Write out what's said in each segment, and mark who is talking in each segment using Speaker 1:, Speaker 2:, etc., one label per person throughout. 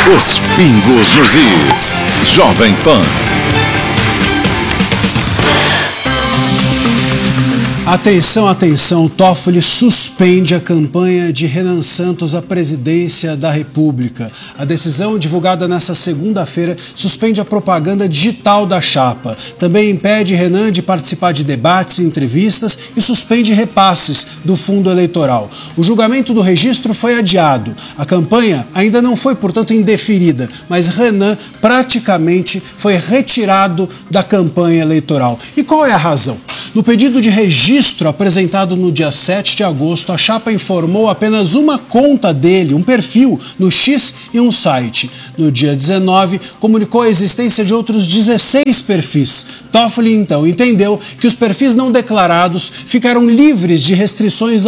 Speaker 1: Os pingos nos is. Jovem Pan.
Speaker 2: Atenção, atenção, Toffoli suspende a campanha de Renan Santos à presidência da República. A decisão, divulgada nesta segunda-feira, suspende a propaganda digital da chapa. Também impede Renan de participar de debates e entrevistas e suspende repasses do fundo eleitoral. O julgamento do registro foi adiado. A campanha ainda não foi, portanto, indeferida, mas Renan praticamente foi retirado da campanha eleitoral. E qual é a razão? No pedido de registro apresentado no dia 7 de agosto, a chapa informou apenas uma conta dele, um perfil no X e um site. No dia 19, comunicou a existência de outros 16 perfis. Toffoli, então, entendeu que os perfis não declarados ficaram livres de restrições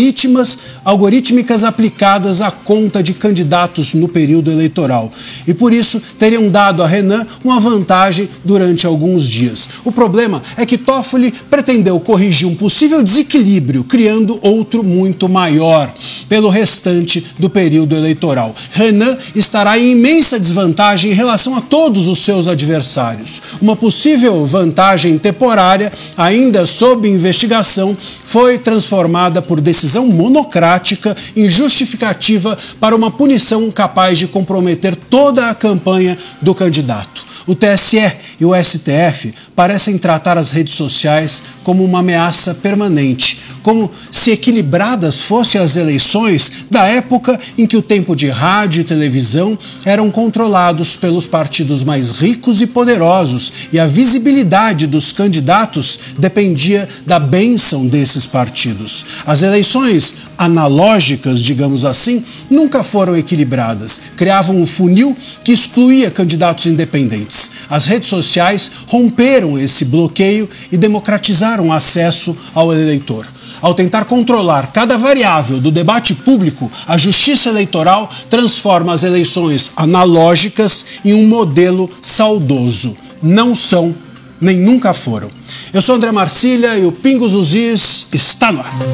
Speaker 2: algorítmicas aplicadas à conta de candidatos no período eleitoral. E por isso teriam dado a Renan uma vantagem durante alguns dias. O problema é que Toffoli pretendeu corrigir um possível desequilíbrio, criando outro muito maior pelo restante do período eleitoral. Renan estará em imensa desvantagem em relação a todos os seus adversários. Uma possível vantagem temporária, ainda sob investigação, foi transformada por decisão monocrática em justificativa para uma punição capaz de comprometer toda a campanha do candidato. O TSE e o STF parecem tratar as redes sociais como uma ameaça permanente, como se equilibradas fossem as eleições da época em que o tempo de rádio e televisão eram controlados pelos partidos mais ricos e poderosos e a visibilidade dos candidatos dependia da bênção desses partidos. As eleições analógicas, digamos assim, nunca foram equilibradas, criavam um funil que excluía candidatos independentes. As redes sociais romperam esse bloqueio e democratizaram o acesso ao eleitor. Ao tentar controlar cada variável do debate público, a Justiça Eleitoral transforma as eleições analógicas em um modelo saudoso. Não são, nem nunca foram. Eu sou André Marcília e o Pingos nos Is está no ar.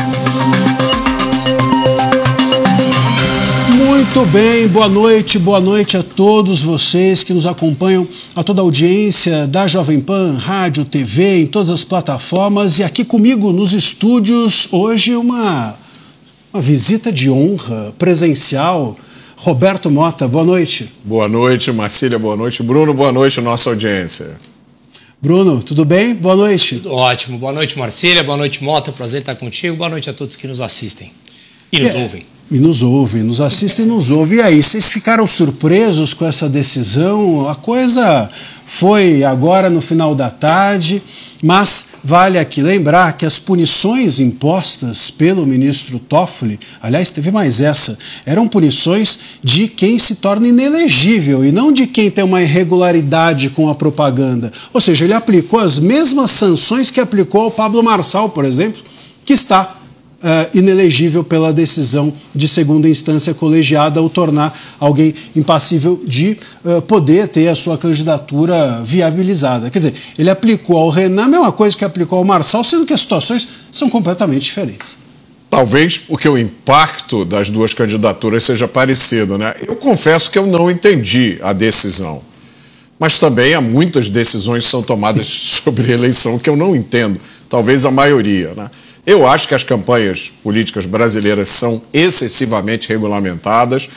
Speaker 2: Muito bem, boa noite a todos vocês que nos acompanham, a toda a audiência da Jovem Pan, rádio, TV, em todas as plataformas. E aqui comigo nos estúdios, hoje uma visita de honra presencial. Roberto Mota, boa noite.
Speaker 3: Boa noite, Marcília, boa noite. Bruno, boa noite, nossa audiência.
Speaker 2: Bruno, tudo bem? Boa noite.
Speaker 4: Tudo ótimo. Boa noite, Marcília, boa noite, Mota. Prazer estar contigo. Boa noite a todos que nos assistem e nos ouvem.
Speaker 2: E nos ouvem, nos assistem e nos ouvem. E aí, vocês ficaram surpresos com essa decisão? A coisa foi agora no final da tarde, mas vale aqui lembrar que as punições impostas pelo ministro Toffoli, aliás, teve mais essa, eram punições de quem se torna inelegível e não de quem tem uma irregularidade com a propaganda. Ou seja, ele aplicou as mesmas sanções que aplicou ao Pablo Marçal, por exemplo, que está inelegível pela decisão de segunda instância colegiada ao tornar alguém impassível de poder ter a sua candidatura viabilizada. Quer dizer, ele aplicou ao Renan a mesma coisa que aplicou ao Marçal, sendo que as situações são completamente diferentes.
Speaker 3: Talvez porque o impacto das duas candidaturas seja parecido, né? Eu confesso que eu não entendi a decisão. Mas também há muitas decisões que são tomadas sobre eleição que eu não entendo. Talvez a maioria, né? Eu acho que as campanhas políticas brasileiras são excessivamente regulamentadas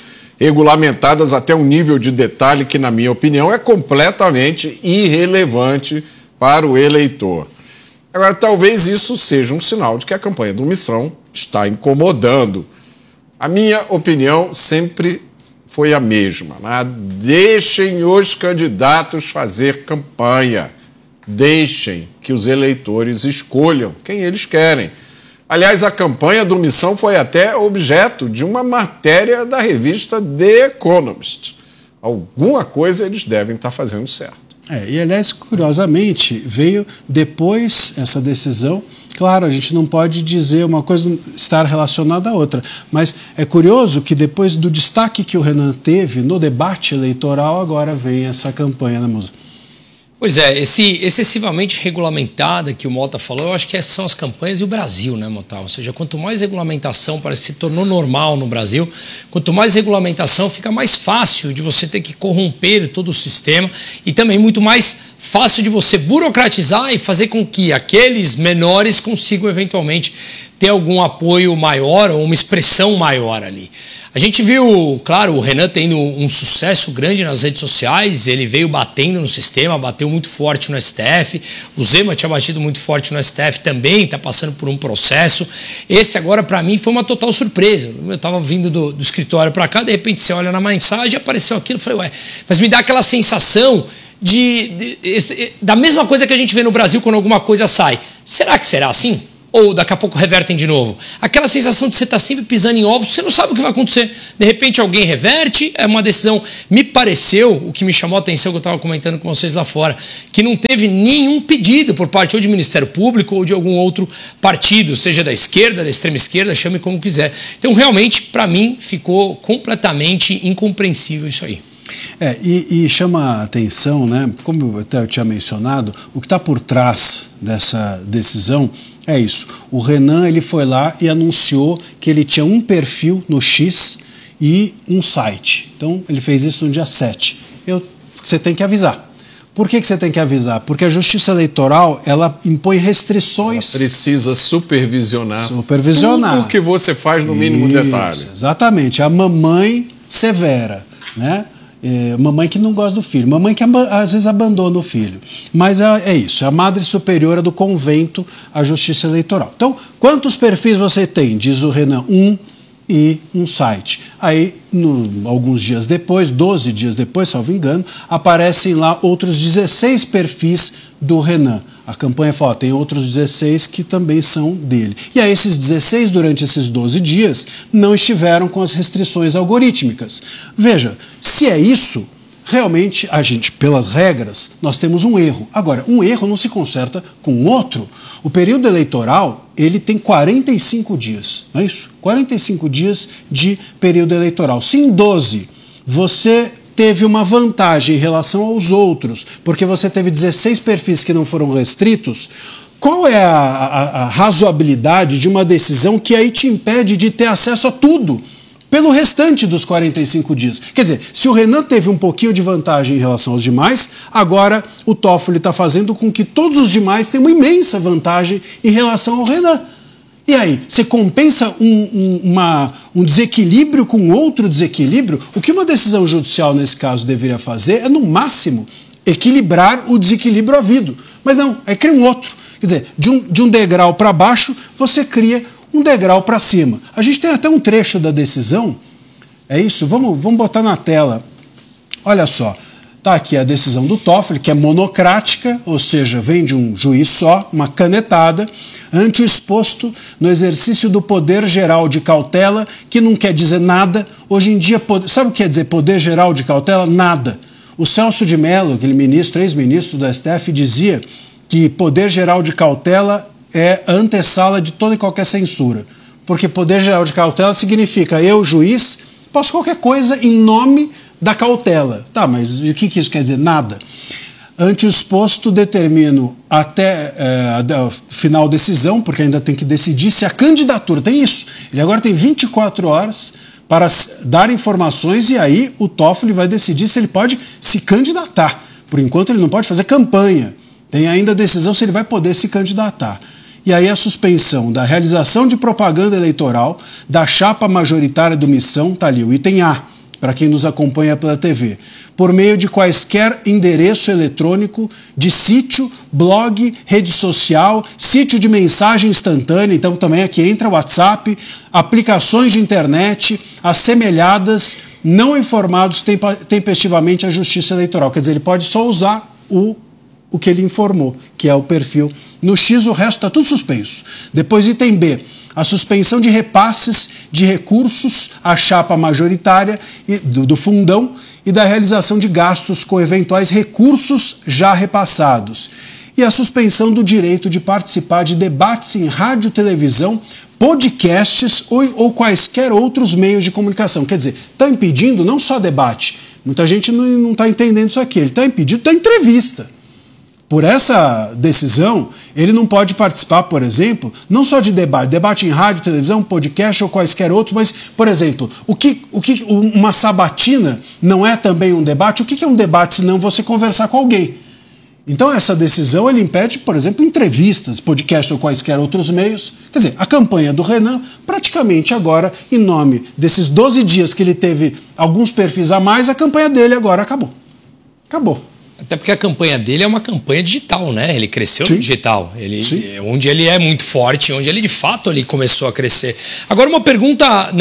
Speaker 3: até um nível de detalhe que, na minha opinião, é completamente irrelevante para o eleitor. Agora, talvez isso seja um sinal de que a campanha do Missão está incomodando. A minha opinião sempre foi a mesma, né? Deixem os candidatos fazer campanha. Deixem que os eleitores escolham quem eles querem. Aliás, a campanha do Missão foi até objeto de uma matéria da revista The Economist. Alguma coisa eles devem estar fazendo certo.
Speaker 2: E, aliás, curiosamente, veio depois essa decisão. Claro, a gente não pode dizer uma coisa estar relacionada à outra, mas é curioso que depois do destaque que o Renan teve no debate eleitoral, agora vem essa campanha, né, moça?
Speaker 4: Pois é, esse excessivamente regulamentada que o Mota falou, eu acho que são as campanhas e o Brasil, né, Mota? Ou seja, quanto mais regulamentação, parece que se tornou normal no Brasil, quanto mais regulamentação fica mais fácil de você ter que corromper todo o sistema e também muito mais fácil de você burocratizar e fazer com que aqueles menores consigam eventualmente ter algum apoio maior ou uma expressão maior ali. A gente viu, claro, o Renan tendo um sucesso grande nas redes sociais, ele veio batendo no sistema, bateu muito forte no STF, o Zema tinha batido muito forte no STF também, está passando por um processo. Esse agora, para mim, foi uma total surpresa. Eu estava vindo do escritório para cá, de repente você olha na mensagem, apareceu aquilo, eu falei, ué, mas me dá aquela sensação da mesma coisa que a gente vê no Brasil quando alguma coisa sai. Será que será assim? Ou daqui a pouco revertem de novo? Aquela sensação de você estar sempre pisando em ovos, você não sabe o que vai acontecer. De repente alguém reverte, é uma decisão. Me pareceu, o que me chamou a atenção, que eu estava comentando com vocês lá fora, que não teve nenhum pedido por parte ou de Ministério Público ou de algum outro partido, seja da esquerda, da extrema esquerda, chame como quiser. Então, realmente, para mim, ficou completamente incompreensível isso aí.
Speaker 2: E chama a atenção, né? Como até eu tinha mencionado, o que está por trás dessa decisão é isso. O Renan, ele foi lá e anunciou que ele tinha um perfil no X e um site. Então, ele fez isso no dia 7. Você tem que avisar. Por que você tem que avisar? Porque a Justiça Eleitoral, ela impõe restrições.
Speaker 3: Ela precisa supervisionar.
Speaker 2: Tudo
Speaker 3: o que você faz no mínimo detalhe.
Speaker 2: Exatamente. A mamãe severa, né? Mamãe que não gosta do filho, mamãe que às vezes abandona o filho. Mas é isso, é a madre superiora do convento, a Justiça Eleitoral. Então, quantos perfis você tem? Diz o Renan, e um site. Aí, alguns dias depois, 12 dias depois, salvo engano, aparecem lá outros 16 perfis do Renan. A campanha fala, tem outros 16 que também são dele. E aí esses 16, durante esses 12 dias, não estiveram com as restrições algorítmicas. Veja, se é isso, realmente, a gente, pelas regras, nós temos um erro. Agora, um erro não se conserta com outro. O período eleitoral, ele tem 45 dias, não é isso? 45 dias de período eleitoral. Se em 12 você teve uma vantagem em relação aos outros, porque você teve 16 perfis que não foram restritos, qual é a razoabilidade de uma decisão que aí te impede de ter acesso a tudo pelo restante dos 45 dias? Quer dizer, se o Renan teve um pouquinho de vantagem em relação aos demais, agora o Toffoli está fazendo com que todos os demais tenham uma imensa vantagem em relação ao Renan. E aí, você compensa um desequilíbrio com outro desequilíbrio? O que uma decisão judicial, nesse caso, deveria fazer é, no máximo, equilibrar o desequilíbrio havido. Mas não, cria um outro. Quer dizer, de um degrau para baixo, você cria um degrau para cima. A gente tem até um trecho da decisão. É isso? Vamos botar na tela. Olha só. Está aqui a decisão do Toffoli, que é monocrática, ou seja, vem de um juiz só, uma canetada, ante o exposto no exercício do poder geral de cautela, que não quer dizer nada. Hoje em dia, sabe o que quer dizer poder geral de cautela? Nada. O Celso de Mello, aquele ministro, ex-ministro do STF, dizia que poder geral de cautela é a antessala de toda e qualquer censura. Porque poder geral de cautela significa eu, juiz, posso qualquer coisa em nome da cautela. Tá, mas o que isso quer dizer? Nada. Ante o exposto, determino até final decisão, porque ainda tem que decidir se a candidatura tem isso. Ele agora tem 24 horas para dar informações e aí o Toffoli vai decidir se ele pode se candidatar. Por enquanto ele não pode fazer campanha. Tem ainda a decisão se ele vai poder se candidatar. E aí a suspensão da realização de propaganda eleitoral, da chapa majoritária do Missão, tá ali, o item A, para quem nos acompanha pela TV, por meio de quaisquer endereço eletrônico de sítio, blog, rede social, sítio de mensagem instantânea, então também aqui entra o WhatsApp, aplicações de internet, assemelhadas, não informados tempestivamente à Justiça Eleitoral. Quer dizer, ele pode só usar o que ele informou, que é o perfil. No X, o resto está tudo suspenso. Depois, item B, a suspensão de repasses de recursos à chapa majoritária do fundão e da realização de gastos com eventuais recursos já repassados. E a suspensão do direito de participar de debates em rádio, televisão, podcasts ou quaisquer outros meios de comunicação. Quer dizer, está impedindo não só debate. Muita gente não está entendendo isso aqui. Ele está impedindo da entrevista. por essa decisão, ele não pode participar, por exemplo, não só de debate em rádio, televisão, podcast ou quaisquer outros, mas, por exemplo, uma sabatina não é também um debate? O que é um debate se não você conversar com alguém? Então essa decisão ele impede, por exemplo, entrevistas, podcast ou quaisquer outros meios. Quer dizer, a campanha do Renan, praticamente agora, em nome desses 12 dias que ele teve alguns perfis a mais, a campanha dele agora acabou. Acabou.
Speaker 4: Até porque a campanha dele é uma campanha digital, né? Ele cresceu no digital, onde ele é muito forte, onde ele de fato ele começou a crescer. Agora uma pergunta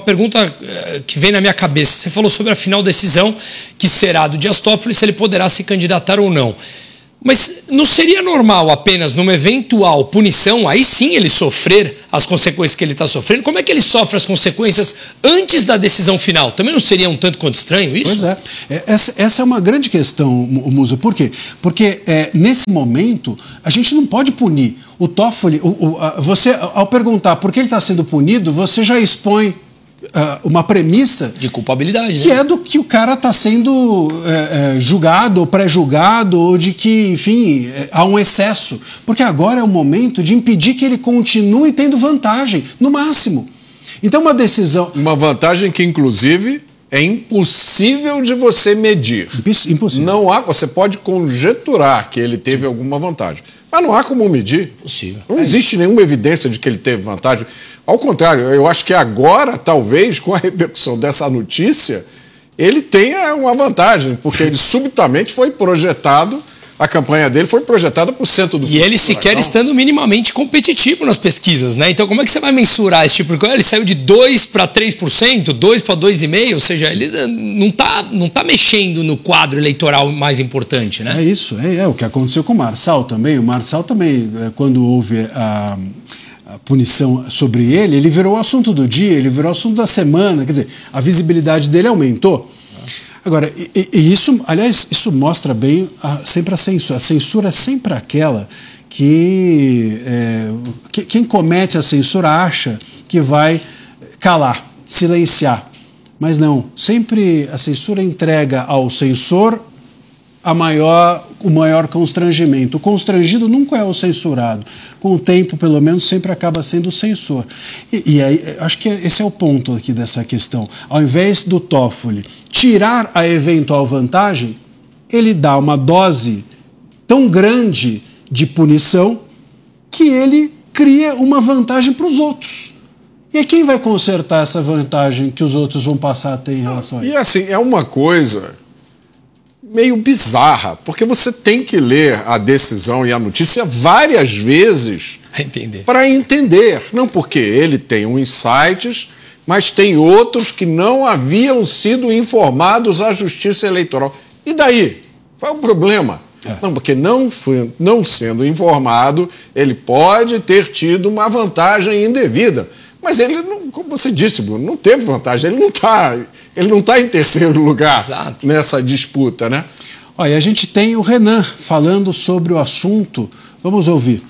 Speaker 4: que vem na minha cabeça. Você falou sobre a final decisão que será do Dias Toffoli, se ele poderá se candidatar ou não. Mas não seria normal apenas numa eventual punição, aí sim ele sofrer as consequências que ele está sofrendo? Como é que ele sofre as consequências antes da decisão final? Também não seria um tanto quanto estranho isso?
Speaker 2: Pois é. Essa é uma grande questão, Musa. Por quê? Porque nesse momento a gente não pode punir. O Toffoli, você, ao perguntar por que ele está sendo punido, você já expõe uma premissa
Speaker 4: de culpabilidade,
Speaker 2: que é do que o cara está sendo julgado ou pré-julgado, ou de que, enfim, há um excesso. Porque agora é o momento de impedir que ele continue tendo vantagem, no máximo. Então uma decisão...
Speaker 3: Uma vantagem que, inclusive, é impossível de você medir.
Speaker 2: Impossível.
Speaker 3: Não há, você pode conjecturar que ele teve alguma vantagem, mas não há como medir.
Speaker 4: Possível.
Speaker 3: Não existe nenhuma evidência de que ele teve vantagem. Ao contrário, eu acho que agora, talvez, com a repercussão dessa notícia, ele tenha uma vantagem, porque ele subitamente foi projetado, a campanha dele foi projetada para o centro do
Speaker 4: E ele sequer estando minimamente competitivo nas pesquisas, né? Então como é que você vai mensurar esse tipo de coisa? Ele saiu de 2% para 3%, 2% para 2,5%, ou seja, ele não tá mexendo no quadro eleitoral mais importante, né?
Speaker 2: É isso, é o que aconteceu com o Marçal também. O Marçal também, quando houve a punição sobre ele virou o assunto do dia, ele virou o assunto da semana, quer dizer, a visibilidade dele aumentou. Agora, isso, aliás, isso mostra bem sempre a censura. A censura é sempre aquela que quem comete a censura acha que vai calar, silenciar. Mas não, sempre a censura entrega ao censor o maior constrangimento. O constrangido nunca é o censurado. Com o tempo, pelo menos, sempre acaba sendo o censor. E aí, acho que esse é o ponto aqui dessa questão. Ao invés do Toffoli tirar a eventual vantagem, ele dá uma dose tão grande de punição que ele cria uma vantagem para os outros. E quem vai consertar essa vantagem que os outros vão passar a ter em relação a ele?
Speaker 3: E assim, é uma coisa meio bizarra, porque você tem que ler a decisão e a notícia várias vezes para entender. Não porque ele tem insights, mas tem outros que não haviam sido informados à Justiça Eleitoral. E daí? Qual é o problema? Não, porque não sendo informado, ele pode ter tido uma vantagem indevida. Mas ele, como você disse, Bruno, não teve vantagem, ele não tá em terceiro lugar. Exato. Nessa disputa, né?
Speaker 2: Olha, a gente tem o Renan falando sobre o assunto. Vamos ouvir.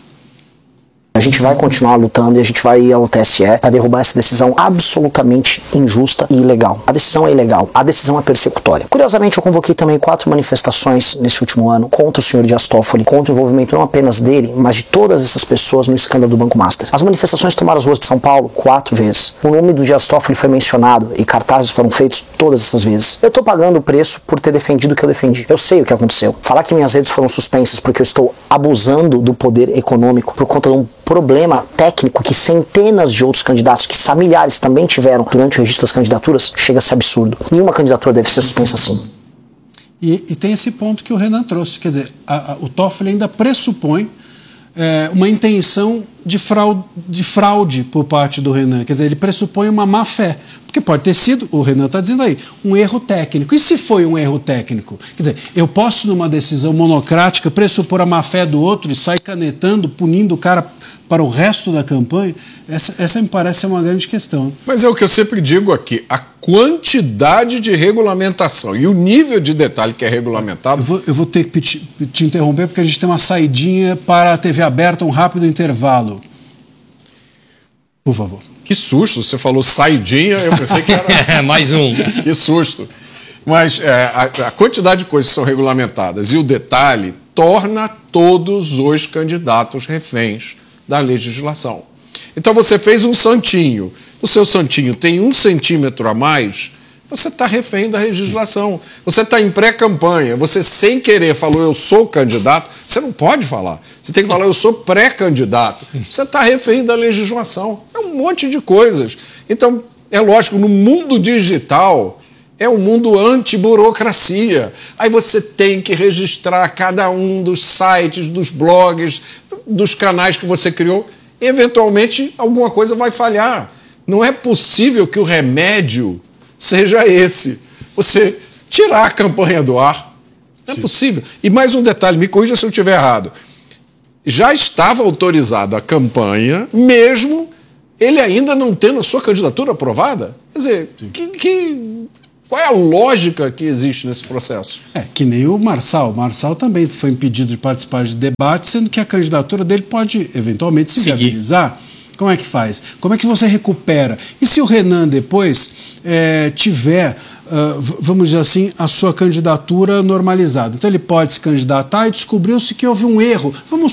Speaker 5: A gente vai continuar lutando e a gente vai ir ao TSE para derrubar essa decisão absolutamente injusta e ilegal. A decisão é ilegal, a decisão é persecutória. Curiosamente, eu convoquei também 4 manifestações nesse último ano contra o senhor Dias Toffoli, contra o envolvimento não apenas dele, mas de todas essas pessoas no escândalo do Banco Master. As manifestações tomaram as ruas de São Paulo 4 vezes. O nome do Dias Toffoli foi mencionado e cartazes foram feitos todas essas vezes. Eu tô pagando o preço por ter defendido o que eu defendi. Eu sei o que aconteceu. Falar que minhas redes foram suspensas porque eu estou abusando do poder econômico por conta de um problema técnico que centenas de outros candidatos, que milhares também tiveram durante o registro das candidaturas, chega a ser absurdo. Nenhuma candidatura deve ser suspensa assim.
Speaker 2: E tem esse ponto que o Renan trouxe, quer dizer, o Toffoli ainda pressupõe uma intenção de fraude por parte do Renan, quer dizer, ele pressupõe uma má fé, porque pode ter sido, o Renan está dizendo aí, um erro técnico. E se foi um erro técnico? Quer dizer, eu posso, numa decisão monocrática, pressupor a má fé do outro e sair canetando, punindo o cara para o resto da campanha? Essa me parece ser uma grande questão.
Speaker 3: Mas é o que eu sempre digo aqui, a quantidade de regulamentação e o nível de detalhe que é regulamentado...
Speaker 2: Eu vou ter que te interromper porque a gente tem uma saidinha para a TV aberta, um rápido intervalo. Por favor.
Speaker 3: Que susto, você falou saidinha, eu pensei que era...
Speaker 4: Mais um.
Speaker 3: Que susto. Mas a quantidade de coisas que são regulamentadas e o detalhe torna todos os candidatos reféns da legislação. Então você fez um santinho, o seu santinho tem 1 centímetro a mais, você está refém da legislação. Você está em pré-campanha, você sem querer falou eu sou candidato, você não pode falar. Você tem que falar eu sou pré-candidato. Você está refém da legislação. É um monte de coisas. Então, é lógico, no mundo digital é um mundo anti-burocracia. Aí você tem que registrar cada um dos sites, dos blogs, dos canais que você criou. Eventualmente, alguma coisa vai falhar. Não é possível que o remédio seja esse, você tirar a campanha do ar. Não é possível. E mais um detalhe, me corrija se eu estiver errado. Já estava autorizada a campanha, mesmo ele ainda não tendo a sua candidatura aprovada? Quer dizer, qual é a lógica que existe nesse processo?
Speaker 2: Que nem o Marçal. O Marçal também foi impedido de participar de debate, sendo que a candidatura dele pode eventualmente se viabilizar. Como é que faz? Como é que você recupera? E se o Renan depois tiver, vamos dizer assim, a sua candidatura normalizada? Então ele pode se candidatar e descobriu-se que houve um erro. Vamos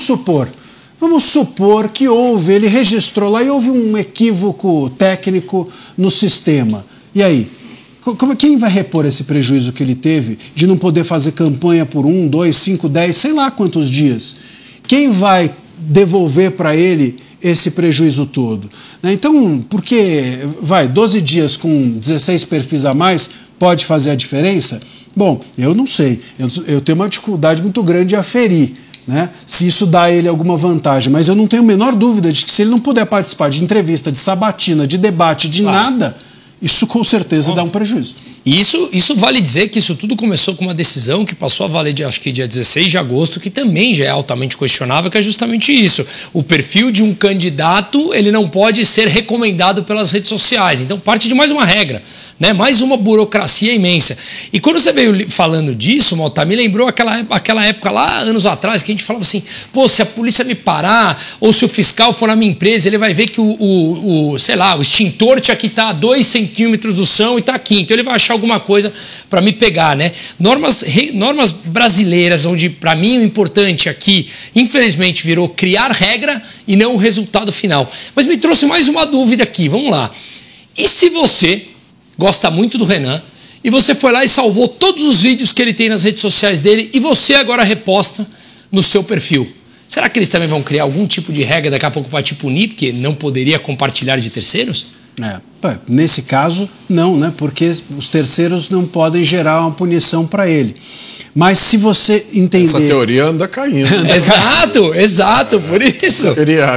Speaker 2: supor que ele registrou lá e houve um equívoco técnico no sistema. E aí? Quem vai repor esse prejuízo que ele teve de não poder fazer campanha por 1, 2, 5, 10, sei lá quantos dias? Quem vai devolver para ele esse prejuízo todo? Então, porque 12 dias com 16 perfis a mais pode fazer a diferença? Bom, eu não sei. Eu tenho uma dificuldade muito grande de aferir, né, se isso dá a ele alguma vantagem. Mas eu não tenho a menor dúvida de que se ele não puder participar de entrevista, de sabatina, de debate, de nada, isso com certeza dá um prejuízo.
Speaker 4: Isso vale dizer que isso tudo começou com uma decisão que passou a valer, acho que dia 16 de agosto, que também já é altamente questionável, que é justamente isso. O perfil de um candidato, ele não pode ser recomendado pelas redes sociais. Então parte de mais uma regra, né? Mais uma burocracia imensa. E quando você veio falando disso, Mota, me lembrou aquela época lá, anos atrás, que a gente falava assim, se a polícia me parar, ou se o fiscal for na minha empresa, ele vai ver que o extintor tinha que estar a 2 centímetros do chão e está aqui. Então ele vai achar alguma coisa para me pegar, né? Normas brasileiras, onde para mim o importante aqui, infelizmente, virou criar regra e não o resultado final. Mas me trouxe mais uma dúvida aqui, vamos lá. E se você gosta muito do Renan e você foi lá e salvou todos os vídeos que ele tem nas redes sociais dele e você agora reposta no seu perfil? Será que eles também vão criar algum tipo de regra daqui a pouco para te punir, porque não poderia compartilhar de terceiros?
Speaker 2: Nesse caso, não, né? Porque os terceiros não podem gerar uma punição para ele. Mas se você entender... Essa
Speaker 3: teoria anda caindo.
Speaker 4: Exato, por isso.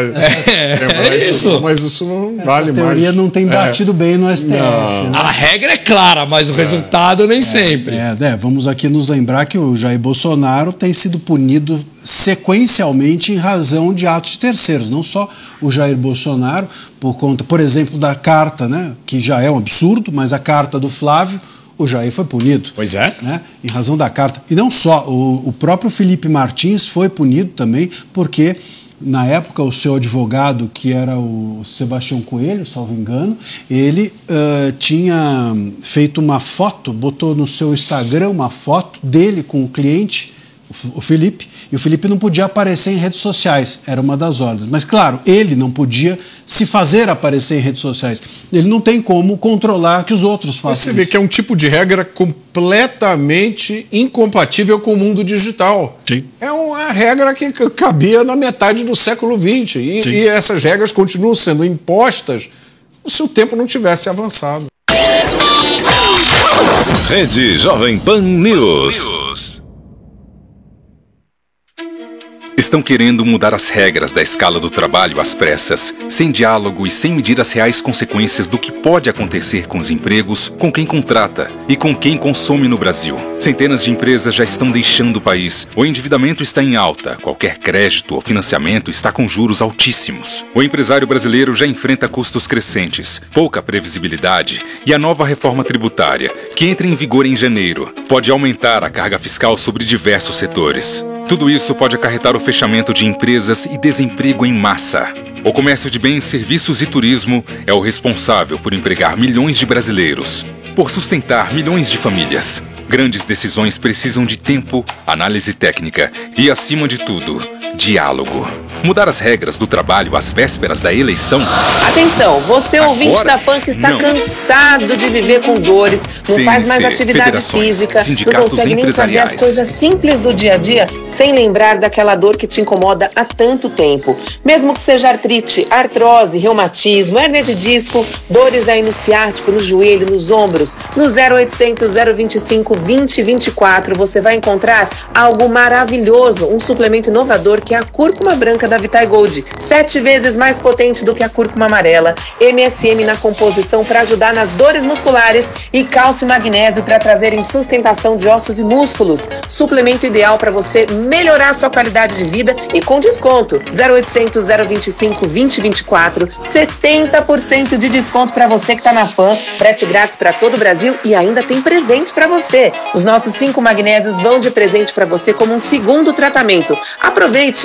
Speaker 3: Isso. Mas isso não vale mais.
Speaker 2: A teoria não tem batido bem no STF. Né?
Speaker 4: A regra é clara, mas o resultado nem sempre.
Speaker 2: Vamos aqui nos lembrar que o Jair Bolsonaro tem sido punido sequencialmente em razão de atos de terceiros. Não só o Jair Bolsonaro, por conta, por exemplo, da carta, né, que já é um absurdo, mas a carta do Flávio, o Jair foi punido.
Speaker 4: Pois é.
Speaker 2: Né, em razão da carta. E não só, o próprio Felipe Martins foi punido também, porque na época o seu advogado, que era o Sebastião Coelho, salvo engano, ele tinha feito uma foto, botou no seu Instagram uma foto dele com o cliente, o Felipe, e o Felipe não podia aparecer em redes sociais, era uma das ordens. Mas, claro, ele não podia se fazer aparecer em redes sociais. Ele não tem como controlar que os outros façam.
Speaker 3: Você vê que é um tipo de regra completamente incompatível com o mundo digital.
Speaker 2: Sim.
Speaker 3: É uma regra que cabia na metade do século XX. E essas regras continuam sendo impostas se o tempo não tivesse avançado.
Speaker 1: Rede Jovem Pan News.
Speaker 6: Estão querendo mudar as regras da escala do trabalho às pressas, sem diálogo e sem medir as reais consequências do que pode acontecer com os empregos, com quem contrata e com quem consome no Brasil. Centenas de empresas já estão deixando o país. O endividamento está em alta. Qualquer crédito ou financiamento está com juros altíssimos. O empresário brasileiro já enfrenta custos crescentes, pouca previsibilidade e a nova reforma tributária, que entra em vigor em janeiro, pode aumentar a carga fiscal sobre diversos setores. Tudo isso pode acarretar o fechamento de empresas e desemprego em massa. O comércio de bens, serviços e turismo é o responsável por empregar milhões de brasileiros, por sustentar milhões de famílias. Grandes decisões precisam de tempo, análise técnica e, acima de tudo, diálogo. Mudar as regras do trabalho às vésperas da eleição?
Speaker 7: Atenção, você
Speaker 6: Agora,
Speaker 7: ouvinte da PAN que está
Speaker 6: não.
Speaker 7: cansado de viver com dores, não
Speaker 6: CNC,
Speaker 7: faz mais atividade
Speaker 6: federações,
Speaker 7: física, não
Speaker 6: sindicatos
Speaker 7: consegue nem fazer as
Speaker 6: empresariais.
Speaker 7: coisas simples do dia a dia sem lembrar daquela dor que te incomoda há tanto tempo. Mesmo que seja artrite, artrose, reumatismo, hérnia de disco, dores aí no ciático, no joelho, nos ombros, no 0800 025 2024 você vai encontrar algo maravilhoso, um suplemento inovador que é a cúrcuma branca da Vitae Gold, 7 vezes mais potente do que a cúrcuma amarela, MSM na composição para ajudar nas dores musculares e cálcio e magnésio para trazerem sustentação de ossos e músculos. Suplemento ideal para você melhorar a sua qualidade de vida e com desconto. 0800 025 2024, 70% de desconto para você que está na PAN, frete grátis para todo o Brasil e ainda tem presente para você. Os nossos 5 magnésios vão de presente para você como um segundo tratamento. Aproveite!